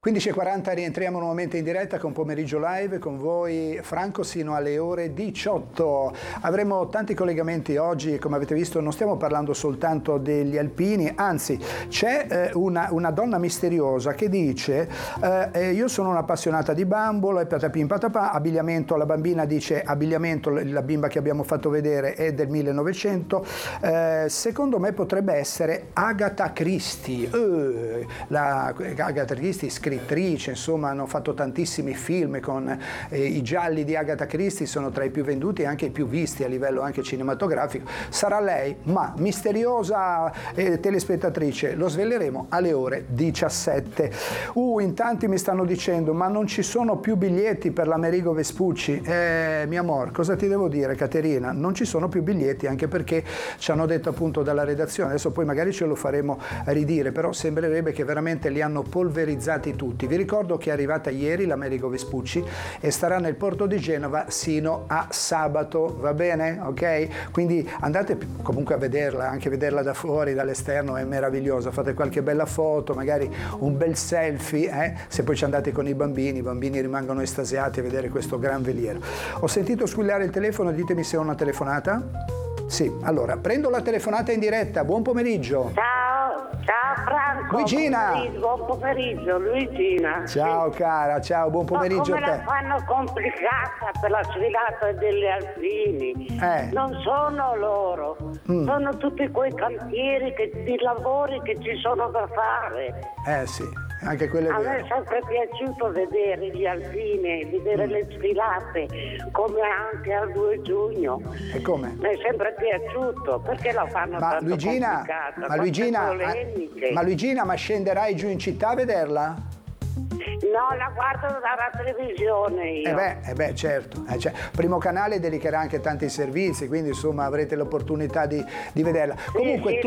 15:40 rientriamo nuovamente in diretta con Pomeriggio Live, con voi Franco sino alle ore 18. Avremo tanti collegamenti oggi, come avete visto non stiamo parlando soltanto degli alpini, anzi c'è una donna misteriosa che dice io sono un'appassionata di bambolo e patapim patapà, abbigliamento, la bambina dice abbigliamento, la bimba che abbiamo fatto vedere è del 1900, secondo me potrebbe essere Agatha Christie, Agatha Christie scrittrice, insomma hanno fatto tantissimi film con i gialli di Agatha Christie, sono tra i più venduti e anche i più visti a livello anche cinematografico. Sarà lei, ma misteriosa telespettatrice, lo sveleremo alle ore 17. In tanti mi stanno dicendo ma non ci sono più biglietti per l'Amerigo Vespucci. Mio amor, cosa ti devo dire, Caterina? Non ci sono più biglietti, anche perché ci hanno detto appunto dalla redazione, adesso poi magari ce lo faremo ridire, però sembrerebbe che veramente li hanno polverizzati tutti. Vi ricordo che è arrivata ieri l'Amerigo Vespucci e starà nel porto di Genova sino a sabato, va bene? Ok? Quindi andate comunque a vederla, anche vederla da fuori, dall'esterno è meravigliosa, fate qualche bella foto, magari un bel selfie, se poi ci andate con i bambini rimangono estasiati a vedere questo gran veliero. Ho sentito squillare il telefono, ditemi se ho una telefonata. Sì, allora, prendo la telefonata in diretta, buon pomeriggio. Ciao Franco. Luigina. Buon pomeriggio, Luigina. Ciao cara, ciao, buon pomeriggio a te. a te. La fanno complicata per la sfilata delle Alpini. Non sono loro, sono tutti quei cantieri di lavori che ci sono da fare. Sì, anche quelle. A me è sempre piaciuto vedere gli Alpini, vedere le sfilate, come anche al 2 giugno. E come? Mi è sempre piaciuto, perché la fanno tanto complicata? Ma Luigina, ma scenderai giù in città a vederla? No, la guardo dalla televisione io. Certo. Primo Canale dedicherà anche tanti servizi, quindi insomma avrete l'opportunità di vederla. Comunque sì, tu